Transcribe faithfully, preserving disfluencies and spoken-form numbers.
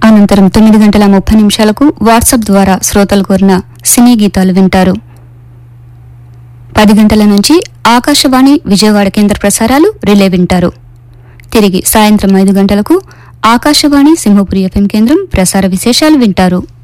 అనంతరం తొమ్మిది గంటల ముప్పై నిమిషాలకు వాట్సాప్ ద్వారా శ్రోతలు కోరిన సినీ గీతాలు వింటారు. పది గంటల నుంచి ఆకాశవాణి విజయవాడ కేంద్ర ప్రసారాలు రిలే వింటారు. తిరిగి సాయంత్రం ఐదు గంటలకు ఆకాశవాణి సింహపురి ఎఫ్ఎం కేంద్రం ప్రసార విశేషాలు వింటారు.